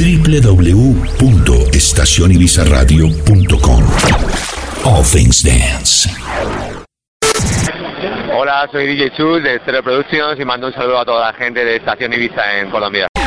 www.estacionibizaradio.com. All Things Dance. Hola, soy DJ Chus de Stereo Productions y mando un saludo a toda la gente de Estación Ibiza en Colombia.